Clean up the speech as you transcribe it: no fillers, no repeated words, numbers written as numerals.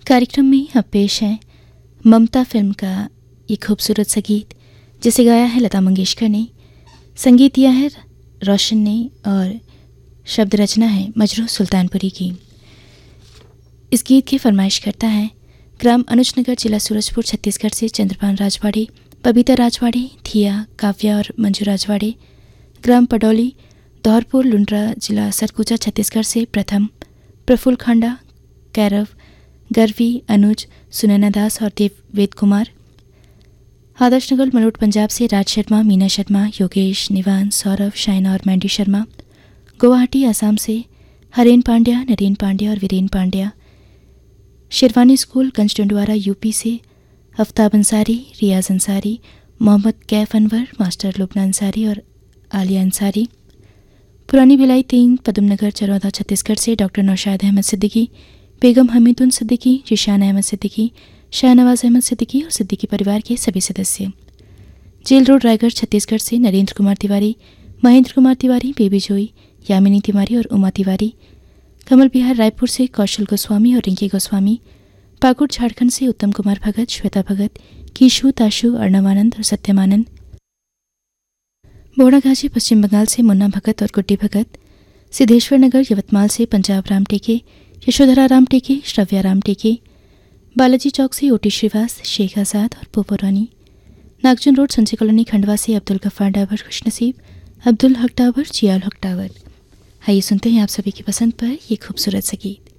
कार्यक्रम में अब पेश है ममता फिल्म का ये खूबसूरत सा गीत, जिसे गाया है लता मंगेशकर ने, संगीत दिया है रोशन ने और शब्द रचना है मजरू सुल्तानपुरी की। इस गीत की फरमाइश करता है ग्राम अनुजनगर, जिला सूरजपुर, छत्तीसगढ़ से चंद्रपाल राजवाड़े, बबीता राजवाड़े, थिया, काव्या और मंजू राजवाड़े। ग्राम पडौली, दौरपुर, लुंड्रा, जिला सरगुजा, छत्तीसगढ़ से प्रथम, प्रफुल्ल खांडा, कैरव, गर्वी, अनुज, सुनैना दास और वेद कुमार। आदर्श नगर, मलोट, पंजाब से राज शर्मा, मीना शर्मा, योगेश, निवान, सौरभ, शाइना और मैंडी शर्मा। गुवाहाटी, आसाम से हरेन पांड्या, नरेन पांड्या और वीरेन पांड्या। शेरवानी स्कूल, गंजडंडवारा, यूपी से अफ्ताब अंसारी, रियाज अंसारी, मोहम्मद कैफ अनवर, मास्टर लुबना अंसारी और आलिया अंसारी। पुरानी भिलाई 3, पदमनगर, चरौदा, छत्तीसगढ़ से डॉक्टर नौशाद अहमद सिद्दीकी, बेगम हमीदुन सिद्दीकी, जिशान अहमद सिद्दीकी, शाहनवाज अहमद सिद्दीकी और सिद्दीकी परिवार के सभी सदस्य। जेल रोड, रायगढ़, छत्तीसगढ़ से नरेंद्र कुमार तिवारी, महेंद्र कुमार तिवारी, बेबी जोई, यामिनी तिवारी और उमा तिवारी। कमल बिहार, रायपुर से कौशल गोस्वामी और रिंकी गोस्वामी। पाकुड़, झारखंड से उत्तम कुमार भगत, श्वेता भगत, कीशु, ताशु, अर्णवानंद और सत्यमानंद। बोड़ागाजी, पश्चिम बंगाल से मुन्ना भगत और गुड्डी भगत। सिद्धेश्वर नगर, यवतमाल से पंजाब राम टेके, यशोधरा राम टेके, श्रव्या राम टेके। बालाजी चौक से ओटी श्रीवास, शेख आजाद और पोपो रानी। नागजन रोड, संजय कॉलोनी, खंडवा से अब्दुल गफ्फार डाबर, खुशनसीब, अब्दुल हक डाबर, जियाल हक डाबर। आइए सुनते हैं आप सभी की पसंद पर ये खूबसूरत सा गीत।